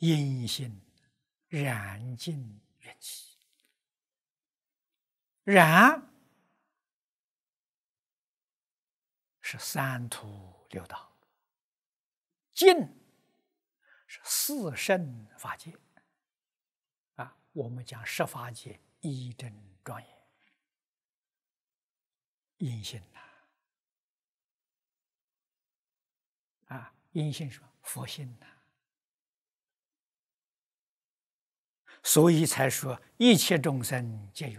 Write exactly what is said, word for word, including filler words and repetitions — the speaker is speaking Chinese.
阴性染尽缘起，染是三途六道，尽是四圣法界。啊，我们讲十法界一真庄严，阴性呐，啊，阴性是什么？佛性呐。所以才说一切众生皆有